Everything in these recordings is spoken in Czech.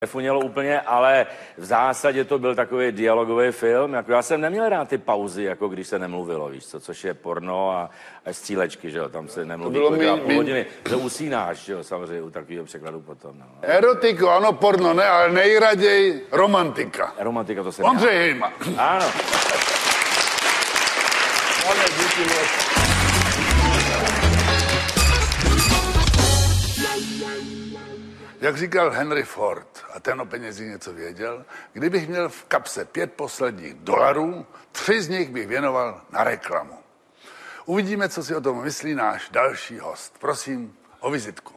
Nefunělo úplně, ale v zásadě to byl takový dialogový film. Jako já jsem neměl rád ty pauzy, jako když se nemluvilo, víš co, což je porno a střílečky, že jo, tam se nemluví půl hodiny. To usínáš, že jo, samozřejmě u takového překladu potom. No. Erotiku, ano, porno ne, ale nejraději romantika. Romantika, to se Ondřej Hejma. Ano. Jak říkal Henry Ford, a ten o penězích něco věděl, kdybych měl v kapse 5 posledních dolarů, 3 z nich bych věnoval na reklamu. Uvidíme, co si o tom myslí náš další host. Prosím o vizitku.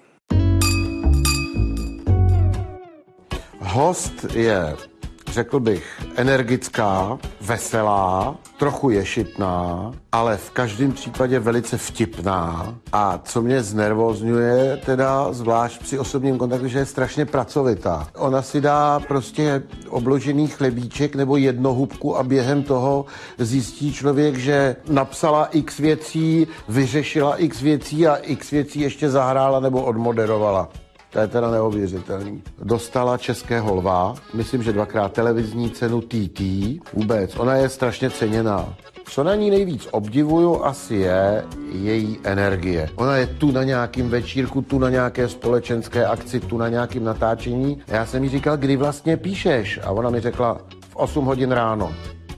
Host je, řekl bych, energická, veselá, trochu ješitná, ale v každém případě velice vtipná. A co mě znervózňuje, teda zvlášť při osobním kontaktu, že je strašně pracovitá. Ona si dá prostě obložený chlebíček nebo jednohubku a během toho zjistí člověk, že napsala x věcí, vyřešila x věcí a x věcí ještě zahrála nebo odmoderovala. To je teda neuvěřitelný. Dostala Českého lva, myslím, že 2krát televizní cenu TT. Vůbec, ona je strašně ceněná. Co na ní nejvíc obdivuju, asi je její energie. Ona je tu na nějakým večírku, tu na nějaké společenské akci, tu na nějakém natáčení. Já jsem jí říkal, kdy vlastně píšeš? A ona mi řekla, v 8 hodin ráno.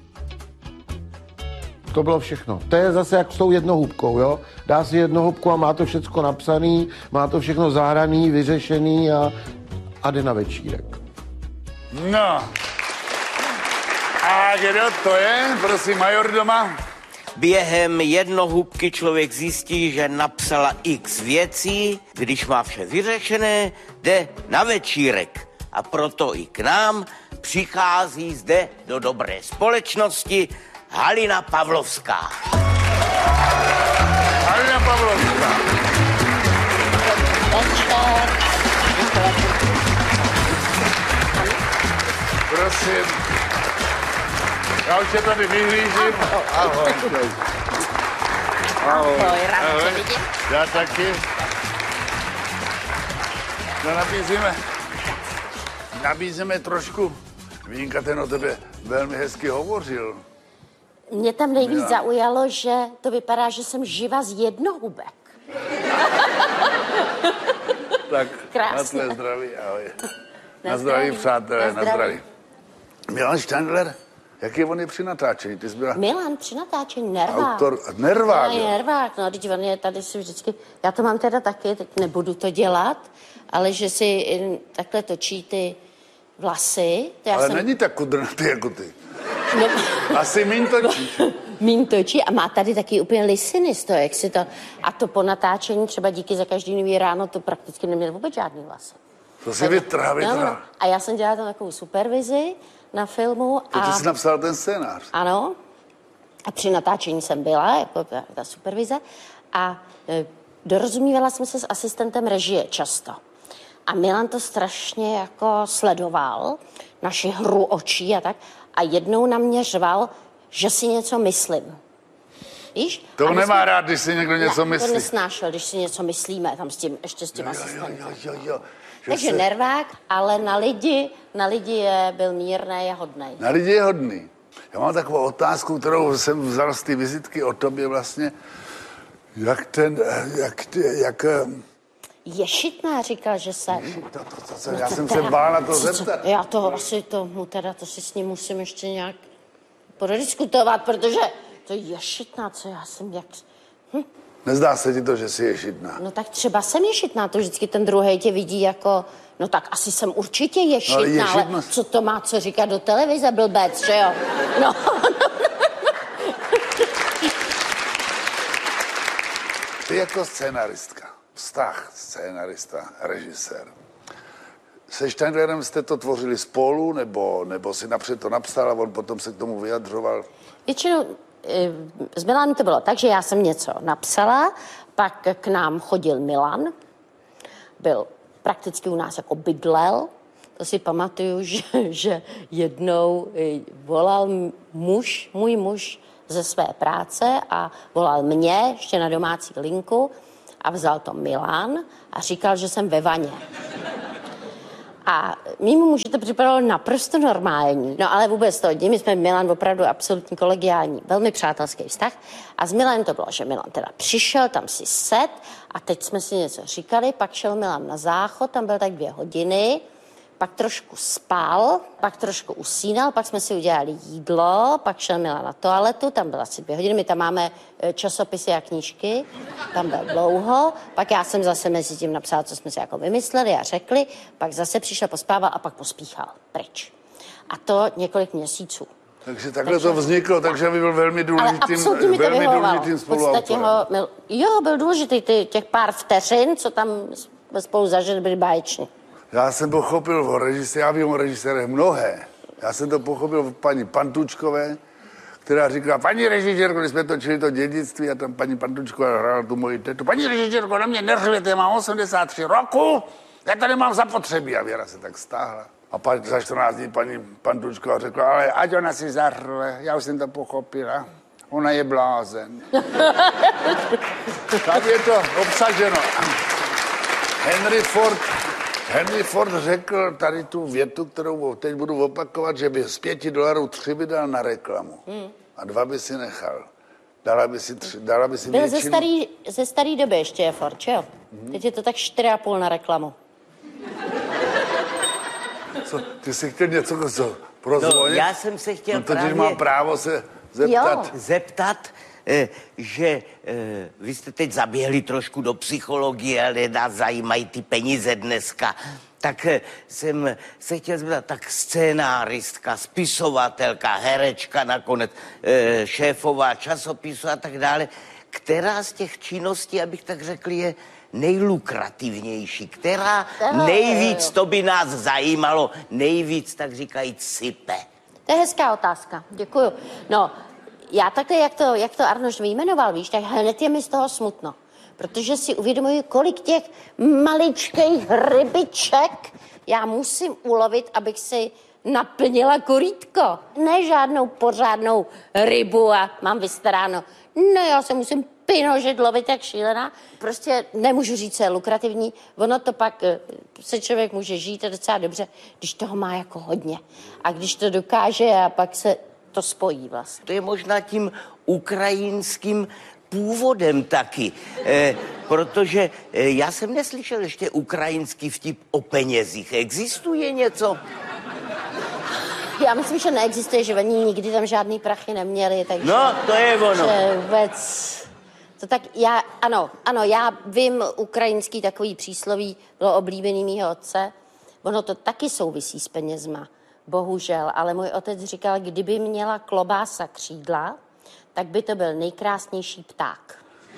To bylo všechno. To je zase jak s tou jednohubkou, jo? Dá si jednohubku a má to všecko napsaný, má to všechno zahraný, vyřešený a jde na večírek. No. A kdo to je? Prosím, major doma. Během jednohubky člověk zjistí, že napsala x věcí, když má vše vyřešené, jde na večírek. A proto i k nám přichází zde do dobré společnosti Halina Pavlovská. Halina Pavlovská. Prosím. Já už tě tady vyhlížím. Ahoj. Ahoj, ráda tě vidím. Já taky. No nabízíme trošku. Vínka, ten o tebe velmi hezky hovořil. Mě tam nejvíc zaujalo, že to vypadá, že jsem živa z jednohubek. Tak, krásně. Na tvé zdraví, ahoj. Na zdraví, přátelé, na zdraví. Milan Štěndler, jaký on je při natáčení? Ty jsi byla... Milan při natáčení, nervák. Autor, nervák. No, nervák, no, teď on je tady si vždycky, já to mám teda taky, teď nebudu to dělat, ale že si takhle točí ty vlasy. To já ale jsem... není tak kudrnatý jako ty. No, asi míň točíš. Míň točí a má tady taky úplně lisiny z toho, jak si to... A to po natáčení, třeba díky za každý nový ráno, to prakticky neměl vůbec žádný vlasy. To si vytrávit. No. A já jsem dělala tam takovou supervizi na filmu. To ty jsi napsal ten scénář. Ano. A při natáčení jsem byla, jako ta supervize. A dorozumívala jsem se s asistentem režie často. A Milan to strašně jako sledoval, naši hru očí a tak. A jednou na mě řval, že si něco myslím. Víš? To nemá rád, když si někdo něco myslí. To nesnášel, když si něco myslíme, tam s tím, ještě s tím asistentem. Jo. Takže nervák, ale na lidi byl mírnej a hodnej. Na lidi je hodný. Já mám takovou otázku, kterou jsem vzal z té vizitky o tobě vlastně. Jak Ješitná říkal, že jsem. Já jsem se bál na to zeptat. Já to si s ním musím ještě nějak prodiskutovat, protože to je ješitná, co já jsem jak... Nezdá se ti to, že jsi ješitná? No tak třeba jsem ješitná, to vždycky ten druhej tě vidí jako... No tak asi jsem určitě ješitná, ale co to má co říkat do televize, blbec, že jo? No. Ty jako scénaristka, scénarista, režisér. Se Štěndlerem jste to tvořili spolu, nebo si napřed to napsal a on potom se k tomu vyjadřoval? Většinou s Milanem to bylo tak, že já jsem něco napsala, pak k nám chodil Milan, byl prakticky u nás jako bydlel. To si pamatuju, že jednou volal můj muž ze své práce a volal mě ještě na domácí linku a vzal to Milan a říkal, že jsem ve vaně. A mýmu muži to připadalo naprosto normální. No ale vůbec to, my jsme Milan opravdu absolutní kolegiální, velmi přátelský vztah. A s Milanem to bylo, že Milan teda přišel, tam si sed a teď jsme si něco říkali, pak šel Milan na záchod, tam byl tak 2 hodiny, pak trošku spal, pak trošku usínal, pak jsme si udělali jídlo, pak šel Milan na toaletu, tam byla asi 2 hodiny, my tam máme časopisy a knížky, tam byl dlouho, pak já jsem zase mezi tím napsala, co jsme si jako vymysleli a řekli, pak zase přišel, pospával a pak pospíchal pryč. A to několik měsíců. Takže takhle to vzniklo, takže by byl velmi důležitým spoluautorem. Byl důležitý, těch pár vteřin, co tam jsme spolu zažili, byly báječní. Já jsem pochopil o režisérech, já vím o režisérech mnohé. Já jsem to pochopil od paní Pantučkové, která říkala, paní režisérko, když jsme točili to Dědictví a tam paní Pantučková hrála tu moji tetu. Paní režisérko, na mě neřvěte, já mám 83 roku, já to nemám zapotřebí. A Věra se tak stáhla. A pak za 14 dní paní Pantučková řekla, ale ať ona si zahrle, já už jsem to pochopila. Ona je blázen. Tam je to obsaženo. Henry Ford řekl tady tu větu, kterou teď budu opakovat, že by z $5 3 by dal na reklamu. A 2 by si nechal. Dala by si byl většinu. Ze starý doby ještě je Ford, že jo? Teď je to tak 4,5 na reklamu. Co, ty jsi chtěl něco prozvonit? No, já jsem se chtěl právě... mám právo se zeptat. Zeptat, že vy jste teď zaběhli trošku do psychologie, ale nás zajímají ty peníze dneska. Tak jsem se chtěl zeptat, tak scénáristka, spisovatelka, herečka nakonec, šéfová časopisu a tak dále. Která z těch činností, abych tak řekl, je nejlukrativnější? Která nejvíc, to by nás zajímalo, nejvíc, tak říkajíc, sype? To je hezká otázka, děkuju. No, já takhle, jak to Arnošt vyjmenoval, víš, tak hned je mi z toho smutno. Protože si uvědomuji, kolik těch maličkých rybiček já musím ulovit, abych si naplnila korýtko. Ne žádnou pořádnou rybu a mám vystaráno. Ne, já se musím pinožit, lovit jak šílená. Prostě nemůžu říct, co je lukrativní. Ono to pak se člověk může žít a docela dobře, když toho má jako hodně. A když to dokáže a pak se to spojí vlastně. To je možná tím ukrajinským původem taky, protože já jsem neslyšel ještě ukrajinský vtip o penězích. Existuje něco? Já myslím, že neexistuje, že oni nikdy tam žádný prachy neměli, takže... No, to je ono. Vůbec... To tak ano, já vím ukrajinský takový přísloví, bylo oblíbený mýho otce. Ono to taky souvisí s penězma, bohužel, ale můj otec říkal, kdyby měla klobása křídla, tak by to byl nejkrásnější pták.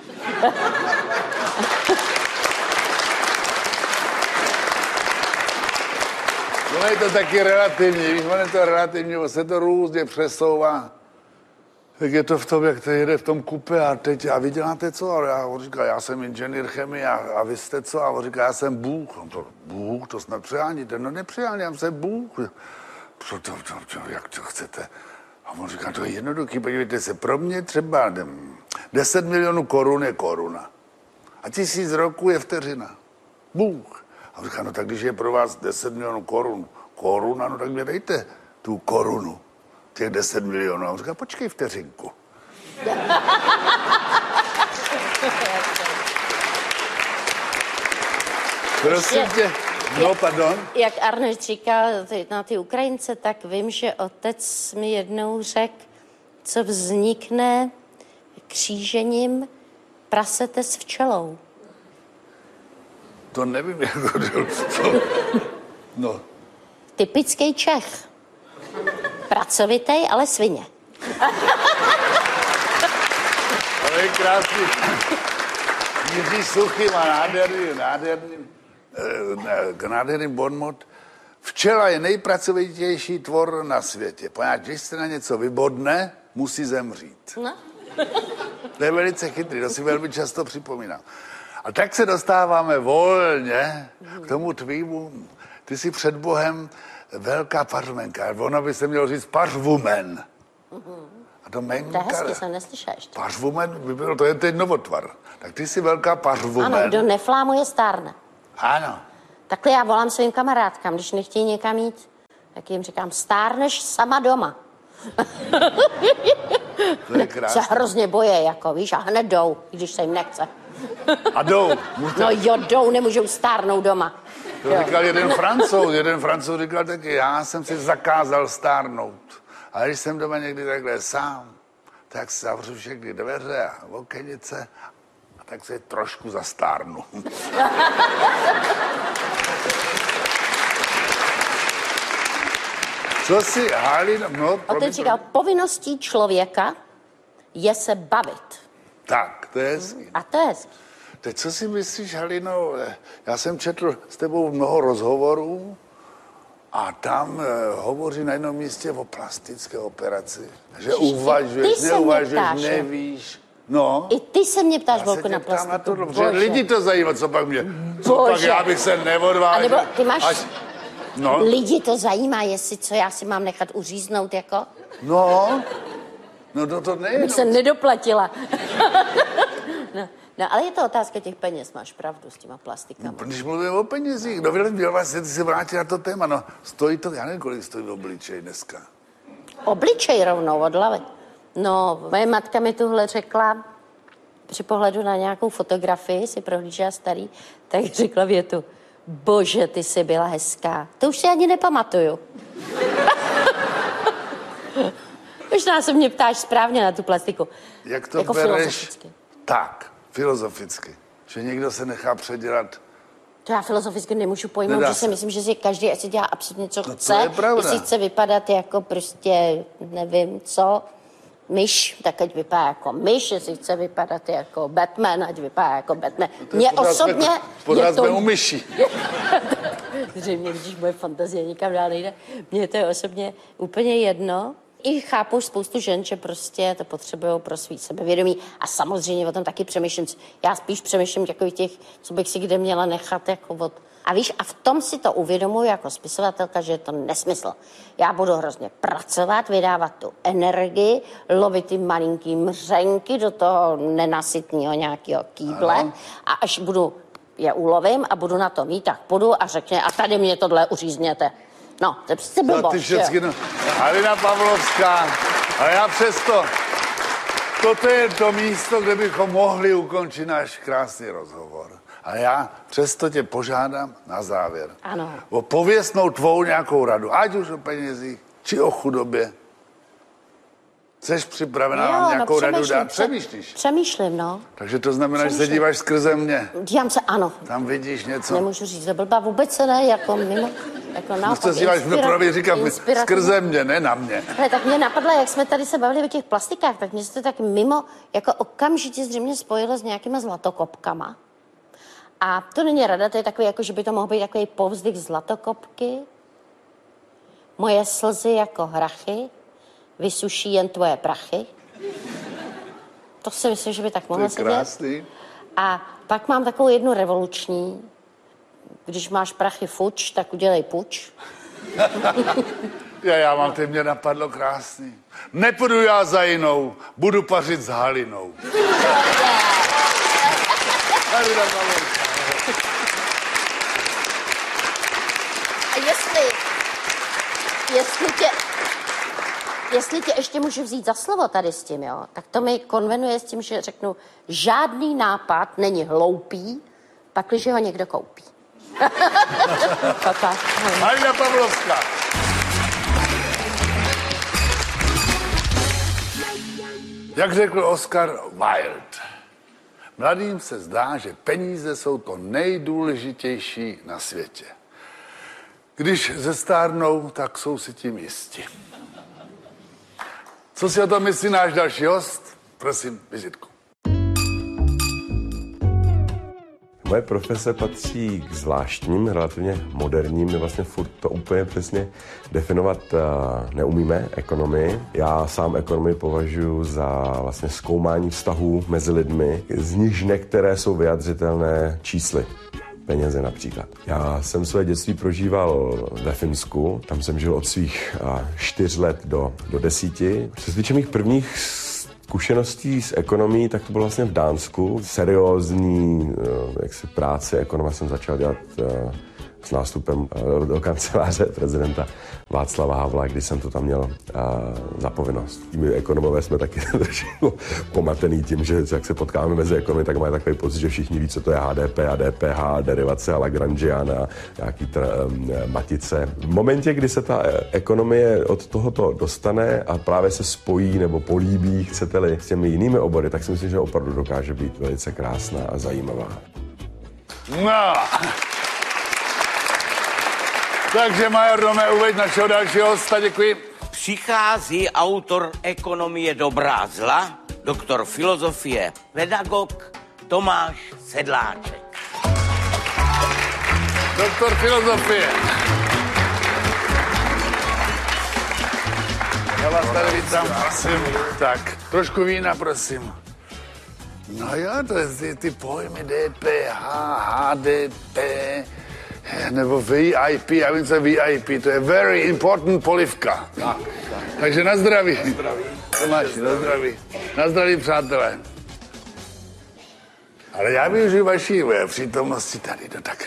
No je to taky relativní, víš, on je to relativní, se to různě přesouvá. Tak je to v tom, jak to jede v tom kupe a vy děláte co? A on říká, já jsem inženýr chemie a vy jste co? A on říká, já jsem Bůh. Bůh, to snad přeháníte. No nepřeháním, jsem Bůh. Jak to chcete? A on říká, to je jednoduchý, podívejte se, pro mě třeba 10 milionů korun je koruna. A 1000 roků je vteřina. Bůh. A on říká, no tak když je pro vás 10 milionů koruna, no tak mě dejte tu korunu. Těch 10 milionů. A on říká, počkej vteřinku. Prosím tě, no pardon. Jak Arnošt říkal na ty Ukrajince, tak vím, že otec mi jednou řekl, co vznikne křížením prasete s včelou. To nevím, jak no. Typický Čech. Pracovitej, ale svině. Ale je krásný. Jiří Suchý má nádherný bonmot. Včela je nejpracovitější tvor na světě. Poněvadž, když se na něco vybodne, musí zemřít. No. To je velice chytrý, to si velmi často připomínám. A tak se dostáváme volně k tomu tvýmu. Ty jsi před Bohem velká pařmenka. Ono by se mělo říct pařvumen. A to menka... To je hezky, jsem neslyšela ještě. Pařvumen by bylo, to je teď novotvar. Tak ty jsi velká pařvumen. Ano, kdo neflámuje, stárne. Ano. Takhle já volám svým kamarádkám, když nechtějí někam jít, tak jim říkám, stárneš sama doma. To je krásné. Se hrozně boje, jako víš, a hned jdou, když se jim nechce. A jdou. No jo, jdou, nemůžou stárnout doma. To říkal jeden Francouz říkal taky, já jsem si zakázal stárnout. A když jsem doma někdy takhle sám, tak zavřu všechny dveře a okenice a tak se trošku zastárnu. Co si Halina... No, a ten říkal, povinností člověka je se bavit. Tak, to je hezký. A to je hezký. Teď co si myslíš, Halino, já jsem četl s tebou mnoho rozhovorů a tam hovoří na jednom místě o plastické operaci. Že uvažuješ, neuvažuješ, nevíš. No. I ty se mě ptáš volku na plastiku. Na to, že lidi to zajímá, co pak mě. Co pak já bych se neodvážil. A nebo ty máš... No. Lidi to zajímá, jestli co já si mám nechat uříznout, jako? No to nejenom. Bych se nedoplatila. No, ale je to otázka těch peněz, máš pravdu s těma plastikama. No, když mluvím o penězích, ty se vrátí na to téma, no, stojí to, já nevím, kolik stojí obličej dneska. Obličej rovnou od hlavy. No, moje matka mi tuhle řekla, při pohledu na nějakou fotografii, si prohlížela starý, tak řekla větu, bože, ty jsi byla hezká. To už si ani nepamatuju. Možná se mě ptáš správně na tu plastiku. Jak to jako bereš? Filozoficky. Tak, filozoficky. Že někdo se nechá předělat. To já filozoficky nemůžu pojmout, že si myslím, že si každý asi dělá absolutně, co chce. To je pravda. Jestli chce vypadat jako prostě, nevím co, myš, tak ať vypadá jako myš, jestli chce vypadat jako Batman, ať vypadá jako Batman. Mně osobně je to... u myši. Zřejmě, když moje fantazie nikam dál nejde. Mně to je osobně úplně jedno. I chápu spoustu žen, že prostě to potřebují pro svý sebevědomí. A samozřejmě o tom taky přemýšlím. Já spíš přemýšlím takových těch, co bych si kde měla nechat jako od... A víš, a v tom si to uvědomuji jako spisovatelka, že je to nesmysl. Já budu hrozně pracovat, vydávat tu energii, lovit ty malinký mřenky do toho nenasytného nějakého kýble. Aha. A až je ulovím a budu na to mít, tak půjdu a řekne, a tady mě tohle uřízněte. No, to je přece blbost, ty všechny, no. Halina Pavlovská, a já přesto, toto je to místo, kde bychom mohli ukončit náš krásný rozhovor. A já přesto tě požádám na závěr. Ano. O pověstnou tvou nějakou radu, ať už o penězích, či o chudobě. Jseš připravená nám nějakou radu dát? Přemýšlíš? Přemýšlím, no. Takže to znamená, že se díváš skrze mě? Dívám se, ano. Tam vidíš něco? Nemůžu říct, že blbá vůbec se ne, jako mimo, jako naopak. No se díváš, právě říkám, skrze mě, ne na mě. Ale tak mě napadlo, jak jsme tady se bavili o těch plastikách, tak mě se to tak mimo, jako okamžitě zřejmě spojilo s nějakýma zlatokopkama. A to není rada, to je takový, jako že by to mohl být takový povzdych zlatokopky. Moje slzy jako hrachy, vysuší jen tvoje prachy. To si myslím, že by tak mohlo sedět. Krásný. A pak mám takovou jednu revoluční. Když máš prachy fuč, tak udělej puč. Já mám, ty mě napadlo krásný. Nepůjdu já za jinou, budu pařit s Halinou. Jestli tě ještě můžu vzít za slovo tady s tím, jo, tak to mi konvenuje s tím, že řeknu, žádný nápad není hloupý, pakliže ho někdo koupí. Halina Pavlovská. Jak řekl Oscar Wilde, mladým se zdá, že peníze jsou to nejdůležitější na světě. Když zestárnou, tak jsou si tím jisti. Co si o tom myslí náš další host? Prosím, vizitku. Moje profese patří k zvláštním, relativně moderním, my vlastně furt to úplně přesně definovat neumíme, ekonomii. Já sám ekonomii považuji za vlastně zkoumání vztahů mezi lidmi, z nichž některé jsou vyjadřitelné čísly. Peněze například. Já jsem své dětství prožíval ve Finsku, tam jsem žil od svých 4 let do 10. Co se týče mých prvních zkušeností s ekonomií, tak to bylo vlastně v Dánsku. Seriózní práce ekonoma jsem začal dělat s nástupem do kanceláře prezidenta Václava Havla, kdy jsem to tam měl za povinnost. My ekonomové jsme taky trošku pomatený tím, že jak se potkáme mezi ekonomy, tak mají takový pocit, že všichni ví, co to je HDP a DPH, derivace a Lagrangian a nějaký matice. V momentě, kdy se ta ekonomie od tohoto dostane a právě se spojí nebo políbí, chcete-li, s těmi jinými obory, tak si myslím, že opravdu dokáže být velice krásná a zajímavá. No. Takže major Dome, uveď našeho dalšího hosta, děkuji. Přichází autor ekonomie dobrá a zla, doktor filozofie, pedagog Tomáš Sedláček. Doktor filozofie. Já vás tady vítám, prosím. Tak, trošku vína, prosím. No jo, to je ty pojmy DPH, HDP, nebo VIP, já vím, co je VIP, to je very important polivka. Takže na zdraví. Na zdraví. Tomáši, na zdraví. Na zdraví, přátelé. Ale já využiju vaší přítomnosti tady, no tak.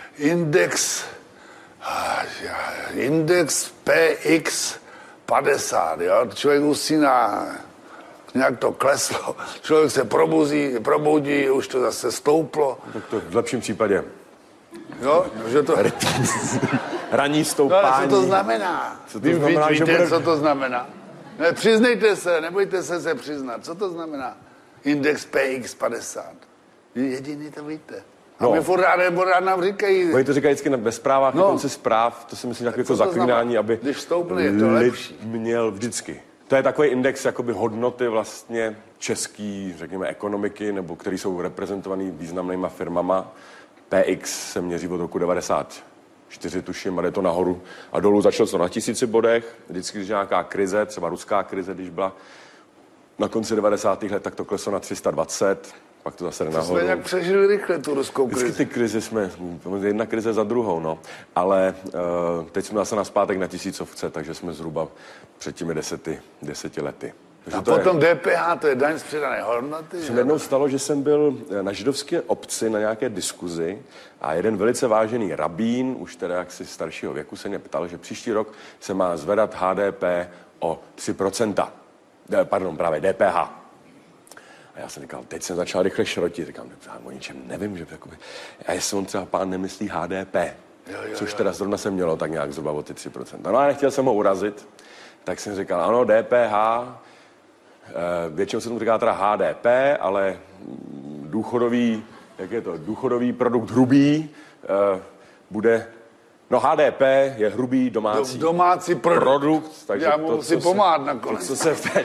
Index PX 50, jo, člověk usíná, nějak to kleslo, člověk se probudí, už to zase stouplo. Tak to v lepším případě. Jo, že to... Ranní stoupání. No, ale co to znamená? Víte, co to znamená? Ne, přiznejte se, nebojte se přiznat. Co to znamená? Index PX 50. Jediný to víte. A my furt rád nám říkají... Oni to říkají vždycky ve zprávách, na konci zpráv, to si myslím, takové to zaklínání, aby když vstoupne, je to lepší. Měl vždycky. To je takový index jakoby hodnoty vlastně český, řekněme, ekonomiky, nebo který jsou reprezentovaný významnýma firmama. PX se měří od roku 94, tuším, a jde to nahoru a dolů. Začalo to na 1000 bodech, vždycky, když nějaká krize, třeba ruská krize, když byla na konci 90. let, tak to kleslo na 320, pak to zase jde nahoru. Jsme nějak přežili rychle tu ruskou krizi. Vždycky ty krize jsme, jedna krize za druhou, no. Ale teď jsme zase naspátek na 1000, takže jsme zhruba před těmi 10 lety. A potom DPH, to je daň z přidané hodnoty. Se jednou stalo, že jsem byl na židovské obci na nějaké diskuzi a jeden velice vážený rabín, už teda jaksi staršího věku, se mě ptal, že příští rok se má zvedat HDP o 3%. Pardon, právě DPH. A já jsem říkal, teď jsem začal rychle šrotit. Říkám, o ničem nevím, že jakoby... A jestli on třeba pán nemyslí HDP, což teda zrovna se mělo tak nějak zhruba o ty 3%. No a nechtěl jsem ho urazit, tak jsem říkal, ano, DPH, většinou se tomu říká teda HDP, ale důchodový, jak je to, důchodový produkt hrubý bude, no HDP je hrubý domácí produkt. Takže já mu musím pomáhat nakonec. To, co se v té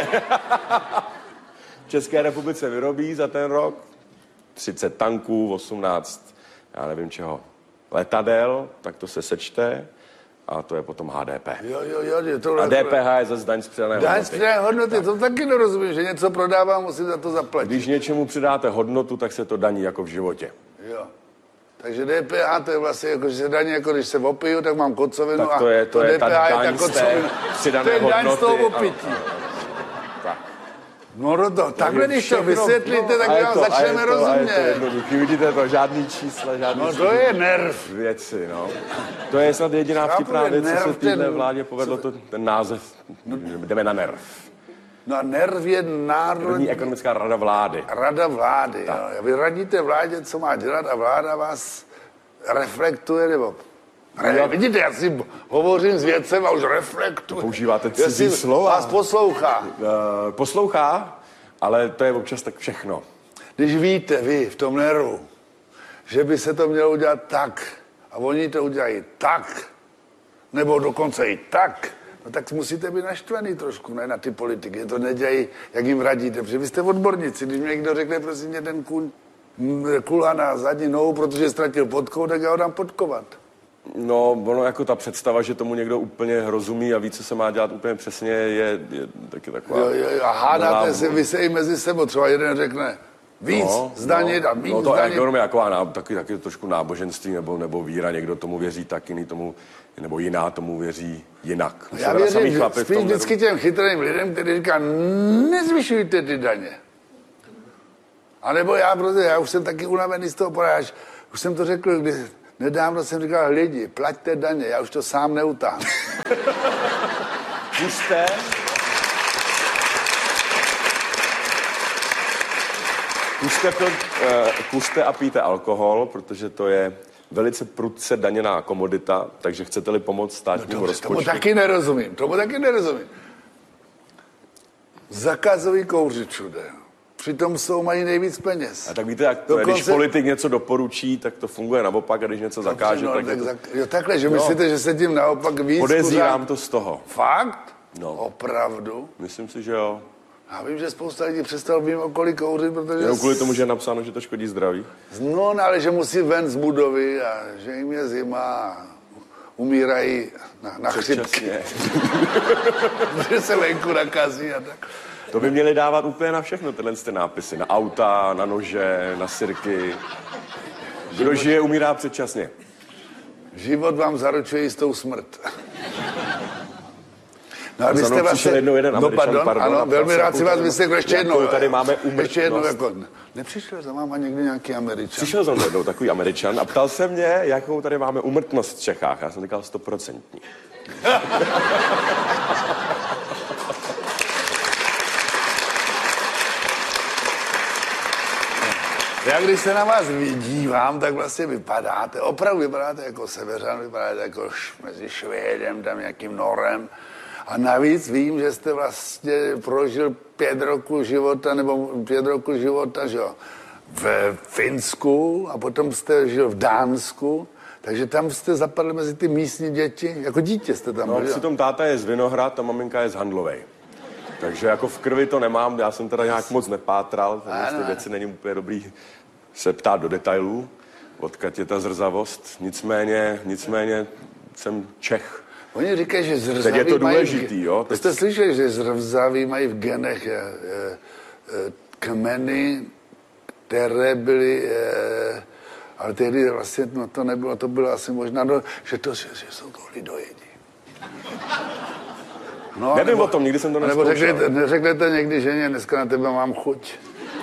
České republice vyrobí za ten rok, 30 tanků, 18, já nevím čeho, letadel, tak to se sečte. A to je potom HDP. Jo, a DPH je zase daň z přidané hodnoty. Daň z přidané hodnoty, to taky nerozumím, že něco prodávám, musím za to zaplatit. Když něčemu přidáte hodnotu, tak se to daní jako v životě. Jo. Takže DPH to je vlastně jako, že se daní, jako když se opiju, tak mám kocovinu. Tak to je ta daň z té přidané hodnoty. To je daň z toho opití. No to, takhle když to vysvětlíte, tak vám začneme rozumět. Vidíte to, žádný čísla, žádný... No to je nerv. Věci, no. To je snad jediná vtipná věc, co se téhle vládě povedlo, ten název. Jdeme na nerv. No a nerv je Národní ekonomická rada vlády. Rada vlády, jo. Vy radíte vládě, co má dělat a vláda vás reflektuje, nebo... Vidíte, já si hovořím s vědcem a už reflektuji. Používáte cizí slova. Vás poslouchá. Poslouchá, ale to je občas tak všechno. Když víte vy v tom nervu, že by se to mělo udělat tak a oni to udělají tak, nebo dokonce i tak, no tak musíte být naštvaný trošku, ne, na ty politiky. To nedělají, jak jim radíte, protože vy jste odborníci. Když mi někdo řekne, prosím mě, ten kůň kulhá na zadní nohu, protože ztratil podkou, tak já ho dám podkovat. No, ono jako ta představa, že tomu někdo úplně rozumí a ví, co se má dělat úplně přesně, je taky taková... Jo, a hádáte se, vy se i mezi sebou, třeba jeden řekne víc zdanit a méně zdanit. No to ekonomie taková taky trošku náboženství nebo víra, někdo tomu věří tak, jiný tomu, nebo jiná tomu věří jinak. Já věřím spíš vždycky těm chytrým lidem, kteří říká, nezvyšujte ty daně. A nebo já už jsem taky unavený z toho, už jsem to řekl, když Nedávno jsem říkal, lidi, plaťte daně, já už to sám neutáhnu. Kuste a pijte alkohol, protože to je velice prudce daněná komodita, takže chcete-li pomoct státnímu rozpočtu. Tomu taky nerozumím. Zakazují kouřit všude. Přitom jsou mají nejvíc peněz. A tak víte, jak to je, když politik něco doporučí, tak to funguje naopak, a když něco zakáže, tak jo, takhle, že myslíte, že se tím naopak víc... Podezírám to z toho. Fakt? No. Opravdu? Myslím si, že jo. Já vím, že spousta lidí přestalo mým okolí kouřit, protože... Jenom kvůli tomu, že je napsáno, že to škodí zdraví. No, ale že musí ven z budovy a že jim je zima a umírají na chřipky. Že se venku nakazí a tak. To by měli dávat úplně na všechno, tyhle nápisy. Na auta, na nože, na sirky. Kdo žije, umírá předčasně. Život vám zaručuje jistou smrt. No a vy jste vlastně... jednou jeden Američan, pardon. Ano, velmi rád si vás vyslechl ještě jednou. Tady máme umrtnost. Ještě jednou, jako... Nepřišel za váma někdy nějaký Američan? Přišel za mnou jednou takový Američan a ptal se mě, jakou tady máme úmrtnost v Čechách. Já jsem říkal 100%. Já když se na vás vydívám, tak vlastně opravdu vypadáte jako Seveřan, vypadáte jako mezi Švédem, tam nějakým Norem. A navíc vím, že jste vlastně prožil 5 roků života, že jo, v Finsku a potom jste žil v Dánsku, takže tam jste zapadli mezi ty místní děti, jako dítě jste tam byl. No, přitom táta je z Vinohrad a maminka je z Handlovej. Takže jako v krvi to nemám, já jsem teda nějak moc nepátral, takže ty věci není úplně dobrý se ptát do detailů, odkud je ta zrzavost, nicméně jsem Čech. Oni říkají, že zrzaví je to důležitý, jo? Teď... Jste slyšeli, že zrzaví mají v genech kmeny, které byly, ale tehdy vlastně to nebylo, to bylo asi možná, že jsou to lidojedi. No, nevím o tom, nikdy jsem to neskoušel. Nebo neřeknete někdy ženě, dneska na tebe mám chuť.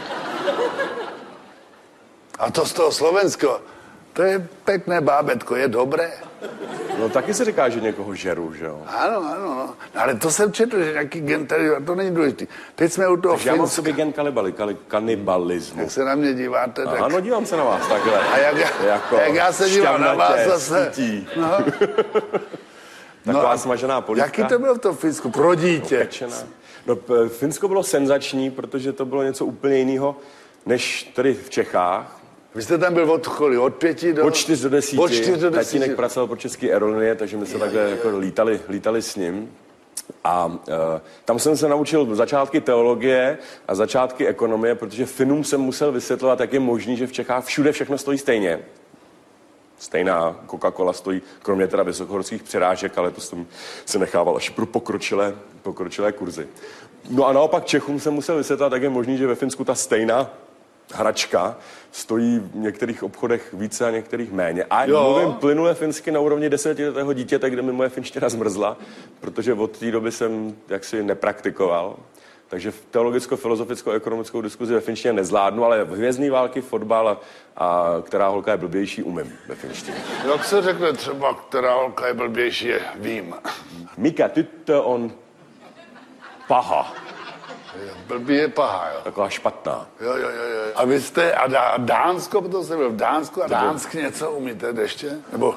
A to z toho Slovensko, to je pěkné bábetko, je dobré. No taky se říká, že někoho žeru, že jo? Ano. No, ale to jsem četl, že nějaký gen tady, to není důležitý. Teď jsme u toho Finska. Já mám v sobě gen kanibalismu. Jak se na mě díváte, tak... Ano, dívám se na vás takhle. A jak já se dívám na vás zase. No. Taková smažená polívka. Jaký to bylo v tom Finsku pro dítě? No, Finsko bylo senzační, protože to bylo něco úplně jiného, než tady v Čechách. Vy jste tam byl od 5 do... Od 4 do 10. Tatínek pracoval pro České aerolinie, takže my se takhle jako lítali s ním. A tam jsem se naučil začátky teologie a začátky ekonomie, protože Finům jsem musel vysvětlovat, jak je možný, že v Čechách všude všechno stojí stejně. Stejná Coca-Cola stojí, kromě teda vysokohorských přirážek, ale to jsem se nechával až pro pokročilé kurzy. No a naopak Čechům jsem musel vysvětlit, jak je možný, že ve Finsku ta stejná hračka stojí v některých obchodech více a některých méně. A mluvím plynule finsky na úrovni 10letého dítěte, kde mi moje finština zmrzla, protože od té doby jsem jaksi nepraktikoval. Takže teologicko-filozoficko-ekonomickou diskuzi ve finštině nezvládnu, ale hvězdný války, fotbal a která holka je blbější, umím ve finštině. Jak se řekne třeba, která holka je blbější, vím. Mikä tyttö on paha? Blbý je paha, jo. Taková špatná. Jo. A vy jste, a Dánsko, potom jste byl v Dánsku a Dánsk něco umíte ještě? Nebo?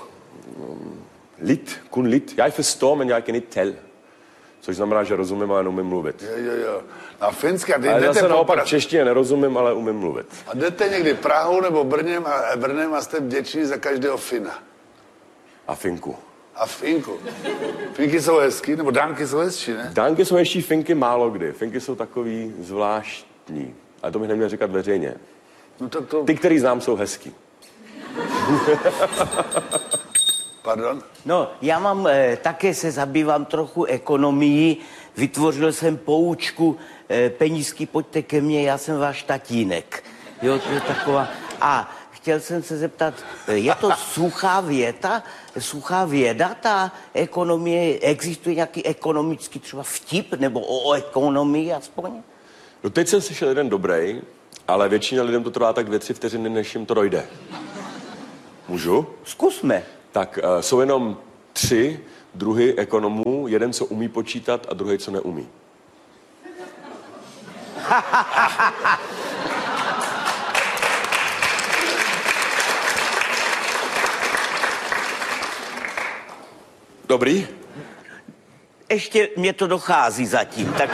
Kun lite. Jag förstår, men jag kan inte tell. Což znamená, že rozumím, ale neumím mluvit. Jo. A Finska, ty jdete zase naopak češtině nerozumím, ale umím mluvit. A jdete někdy Prahou nebo Brnem a jste vděční za každého Fina. A Finku. A Finku. Finky jsou hezký, nebo Dánky jsou hezčí, ne? Dánky jsou hezčí, Finky málo kdy. Finky jsou takový zvláštní. Ale to bych neměl říkat veřejně. No tak to... Ty, který znám, jsou hezký. Pardon? No, já mám, také se zabývám trochu ekonomií. Vytvořil jsem poučku penízky, pojďte ke mně, já jsem váš tatínek. Jo, to je taková... A chtěl jsem se zeptat, je to suchá věda, ta ekonomie, existuje nějaký ekonomický třeba vtip, nebo o ekonomii aspoň? No teď jsem slyšel jeden dobrý, ale většina lidem to trvá tak 2-3 vteřiny, než jim to dojde. Můžu? Zkusme. Tak jsou jenom 3 druhy ekonomů. Jeden, co umí počítat a druhý, co neumí. Dobrý? Ještě mě to dochází zatím, tak...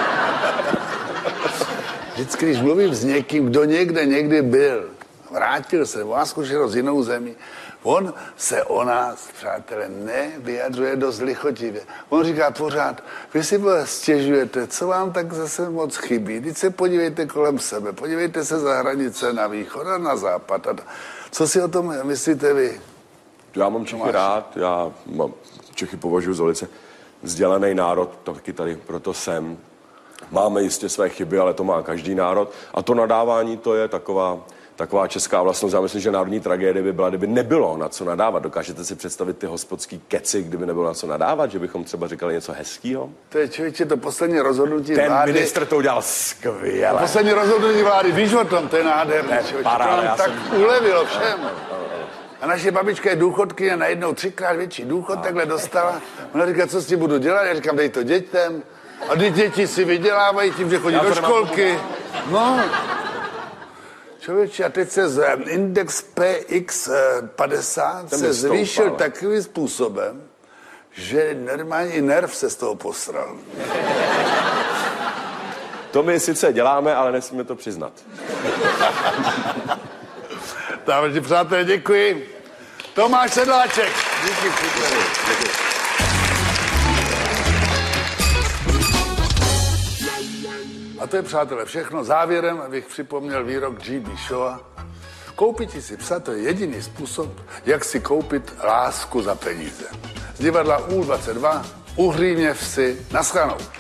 Vždycky, když mluvím s někým, kdo někdy byl, vrátil se, má zkušenost z jinou zemí, on se o nás, přátelé, nevyjadřuje dost lichotivě. On říká pořád, vy si stěžujete, co vám tak zase moc chybí. Teď se podívejte kolem sebe, podívejte se za hranice na východ a na západ. Co si o tom myslíte vy? Já mám Čechy rád, Čechy považuji za velice vzdělaný národ, taky tady proto jsem. Máme jistě své chyby, ale to má každý národ. A to nadávání, to je taková česká vlastnost. Já myslím, že národní tragédie by byla, kdyby nebylo na co nadávat. Dokážete si představit ty hospodský keci, kdyby nebylo na co nadávat, že bychom třeba říkali něco hezkýho? To je, člověče, to poslední rozhodnutí vlády. Ten ministr to udělal skvěle. Poslední rozhodnutí vlády, víš o tom, to je nádherné. Tak ulevilo všem. A naše babička je důchodkyně, najednou 3krát větší důchod takhle dostala. Ona říká, co s tím budu dělat? Já říkám, dej to dětem. A děti si vydělávají tím, že chodí do školky. No. Člověče, a teď se index PX50 se zvýšil takovým způsobem, že normální nerv se z toho posral. To my sice děláme, ale nesmíme to přiznat. Takže přátelé, děkuji. Tomáš Sedláček. Díky. A to je, přátelé, všechno. Závěrem bych připomněl výrok G.B. Shawa. Koupit si psa, to je jediný způsob, jak si koupit lásku za peníze. Z divadla U22 Uhřímě vsi. Naschledanou.